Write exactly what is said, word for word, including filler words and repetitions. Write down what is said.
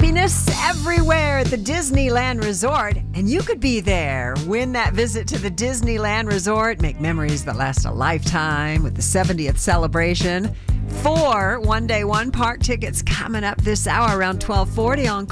Happiness everywhere at the Disneyland Resort, and you could be there. Win that visit to the Disneyland Resort. Make memories that last a lifetime with the seventieth celebration. Four one-day, one-park tickets coming up this hour around twelve forty on